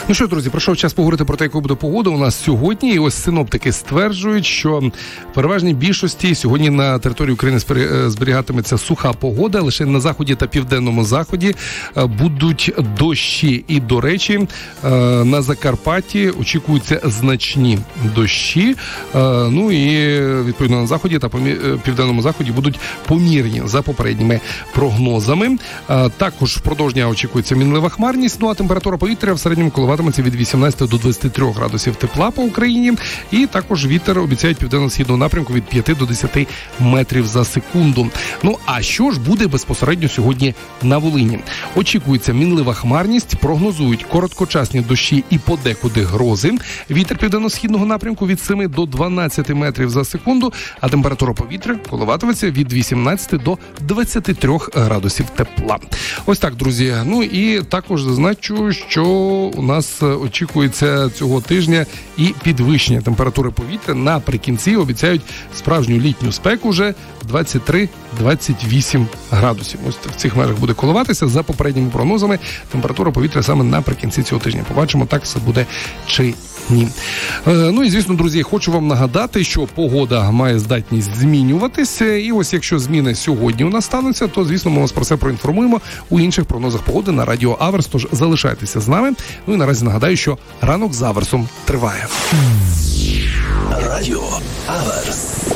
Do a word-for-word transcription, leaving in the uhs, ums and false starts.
Ну що, друзі, пройшов час поговорити про те, яка буде погода у нас сьогодні. І ось синоптики стверджують, що в переважній більшості сьогодні на території України зберігатиметься суха погода. Лише на заході та південному заході будуть дощі. І, до речі, на Закарпатті очікуються значні дощі. Ну і, відповідно, на заході та південному заході будуть помірні за попередніми прогнозами. Також впродовж дня очікується мінлива хмарність, ну а температура повітря в середньому коливатиметься від вісімнадцяти до двадцяти трьох градусів тепла по Україні. І також вітер обіцяють південно-східного напрямку від п'яти до десяти метрів за секунду. Ну а що ж буде безпосередньо сьогодні на Волині? Очікується мінлива хмарність, прогнозують короткочасні дощі і подекуди грози. Вітер південно-східного напрямку від семи до дванадцяти метрів за секунду, а температура повітря коливатиметься від вісімнадцяти до двадцяти трьох градусів тепла. Ось так, друзі. Ну і також зазначу, що у нас очікується цього тижня і підвищення температури повітря. Наприкінці обіцяють справжню літню спеку вже двадцять три - двадцять вісім градусів. Ось в цих межах буде коливатися. За попередніми прогнозами температура повітря саме наприкінці цього тижня. Побачимо, так все буде чи ні. Е, ну і, звісно, друзі, хочу вам нагадати, що погода має здатність змінюватися. І ось якщо зміни сьогодні у нас стануться, то, звісно, ми вас про це проінформуємо у інших прогнозах погоди на Радіо Аверс. Тож залишайтеся з нами. Ну і наразі нагадаю, що ранок з Аверсом триває. Радіо Аверс.